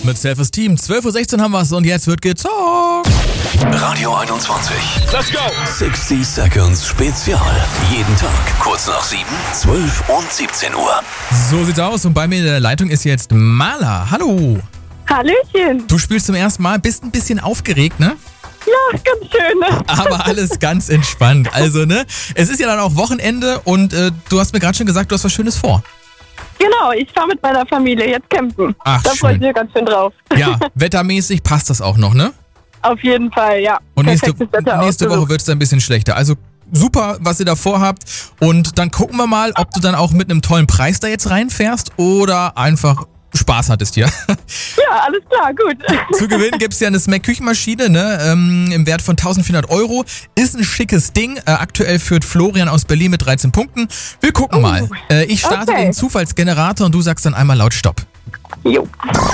mit Self-Esteem. 12:16 Uhr haben wir es und jetzt wird gezockt. Radio 21. Let's go! 60 Seconds Spezial. Jeden Tag kurz nach 7, 12 und 17 Uhr. So sieht's aus und bei mir in der Leitung ist jetzt Mala. Hallo. Hallöchen. Du spielst zum ersten Mal, bist ein bisschen aufgeregt, ne? Ja, ganz schön. Ne? Aber alles ganz entspannt. Also, ne? Es ist ja dann auch Wochenende und du hast mir gerade schon gesagt, du hast was Schönes vor. Genau, ich fahre mit meiner Familie jetzt campen. Ach, da freue ich schön. mich ganz schön drauf. Ja, wettermäßig passt das auch noch, ne? Auf jeden Fall, ja. Und nächste Perfektes Wetter Woche ausgesucht. wird es dann ein bisschen schlechter. Also super, was ihr da vorhabt. Und dann gucken wir mal, ob du dann auch mit einem tollen Preis da jetzt reinfährst oder einfach Spaß hattest hier. Ja, alles klar, gut. Zu gewinnen gibt es ja eine Smack-Küchenmaschine, ne? Im Wert von 1.400 €. Ist ein schickes Ding. Aktuell führt Florian aus Berlin mit 13 Punkten. Wir gucken mal. Ich starte Okay. den Zufallsgenerator und du sagst dann einmal laut Stopp. Jo.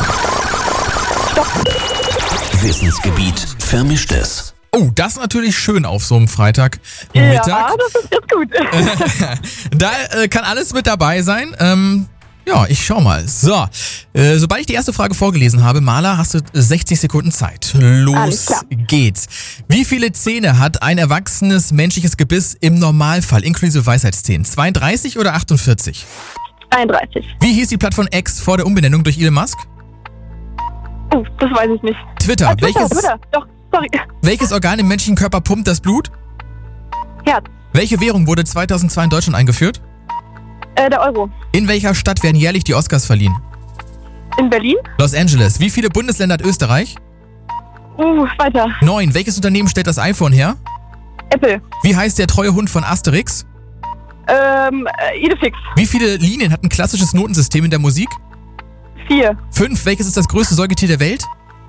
Wissensgebiet Vermischtes. Oh, das ist natürlich schön auf so einem Ja, Freitagmittag. das ist jetzt gut. Da kann alles mit dabei sein. Ja, ich schau mal. So, sobald ich die erste Frage vorgelesen habe, Mala, hast du 60 Sekunden Zeit. Alles Los klar. geht's. Wie viele Zähne hat ein erwachsenes menschliches Gebiss im Normalfall, inklusive Weisheitszähnen? 32 oder 48? 31. Wie hieß die Plattform X vor der Umbenennung durch Elon Musk? Oh, das weiß ich nicht. Twitter. Twitter. Doch, sorry. Welches Organ im menschlichen Körper pumpt das Blut? Herz. Welche Währung wurde 2002 in Deutschland eingeführt? Der Euro. In welcher Stadt werden jährlich die Oscars verliehen? In Berlin? Los Angeles. Wie viele Bundesländer hat Österreich? Weiter. 9. Welches Unternehmen stellt das iPhone her? Apple. Wie heißt der treue Hund von Asterix? Idefix. Wie viele Linien hat ein klassisches Notensystem in der Musik? 4. 5. Welches ist das größte Säugetier der Welt?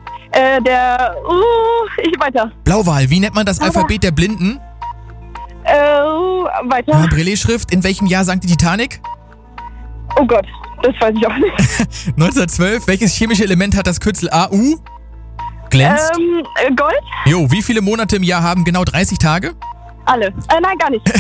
Weiter. Blauwal. Wie nennt man das Alphabet der Blinden? Weiter. Braille-Schrift. In welchem Jahr sank die Titanic? Oh Gott, das weiß ich auch nicht. 1912. Welches chemische Element hat das Kürzel AU? Glänzt. Gold? Jo, wie viele Monate im Jahr haben genau 30 Tage? Alle. Nein, gar nicht.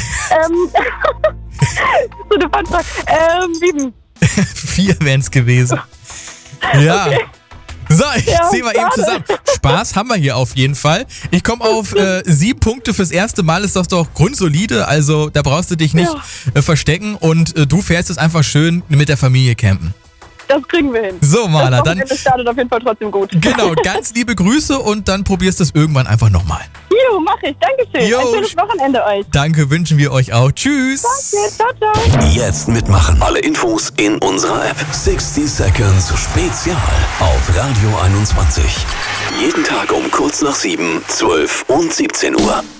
So eine Fangfrage. 7. 4 wären es gewesen. Ja. Okay. So, ich Ja, zähle mal eben schade. zusammen. Spaß haben wir hier auf jeden Fall. Ich komme auf 7 Punkte fürs erste Mal. Ist das doch grundsolide. Also da brauchst du dich nicht verstecken. Und du fährst es einfach schön mit der Familie campen. Das kriegen wir hin. So, Mala, das dann Wochenende startet auf jeden Fall trotzdem gut. genau, ganz liebe Grüße und dann probierst du es irgendwann einfach nochmal. Jo, mach ich. Dankeschön. Jo. Ein schönes Wochenende euch. Danke, wünschen wir euch auch. Tschüss. Danke. Ciao, ciao. Jetzt mitmachen. Alle Infos in unserer App. 60 Seconds Spezial auf Radio 21. Jeden Tag um kurz nach 7, 12 und 17 Uhr.